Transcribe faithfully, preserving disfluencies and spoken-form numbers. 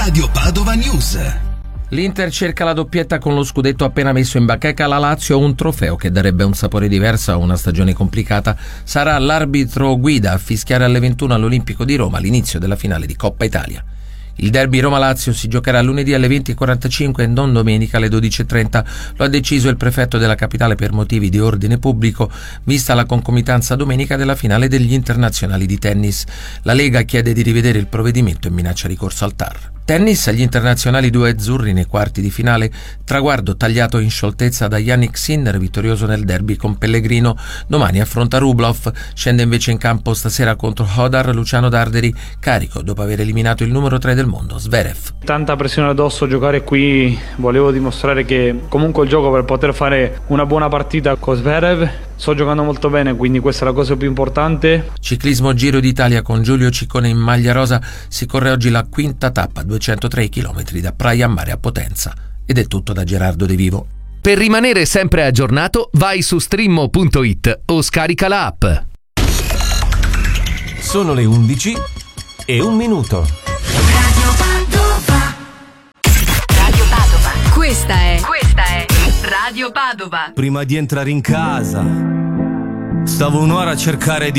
Radio Padova News. L'Inter cerca la doppietta con lo scudetto appena messo in bacheca. La Lazio, un trofeo che darebbe un sapore diverso a una stagione complicata. Sarà l'arbitro guida a fischiare alle ventuno all'Olimpico di Roma l'inizio della finale di Coppa Italia. Il derby Roma-Lazio si giocherà lunedì alle venti e quarantacinque e non domenica alle dodici e trenta. Lo ha deciso il prefetto della capitale per motivi di ordine pubblico, vista la concomitanza domenica della finale degli internazionali di tennis. La Lega chiede di rivedere il provvedimento e minaccia ricorso al T A R. Tennis, agli internazionali due azzurri nei quarti di finale, traguardo tagliato in scioltezza da Jannik Sinner, vittorioso nel derby con Pellegrino. Domani affronta Rublev, scende invece in campo stasera contro Hodar Luciano Darderi, carico dopo aver eliminato il numero tre del mondo, Zverev. Tanta pressione addosso, giocare qui, volevo dimostrare che comunque il gioco per poter fare una buona partita con Zverev. Sto giocando molto bene, quindi questa è la cosa più importante. Ciclismo Giro d'Italia con Giulio Ciccone in maglia rosa. Si corre oggi la quinta tappa, duecentotré chilometri da Praia a Mare a Potenza. Ed è tutto da Gerardo De Vivo. Per rimanere sempre aggiornato, vai su streammo punto it o scarica la app. Sono le undici e un minuto. Radio Padova. Radio Padova. Questa è Questa è Radio Padova. Prima di entrare in casa stavo un'ora a cercare di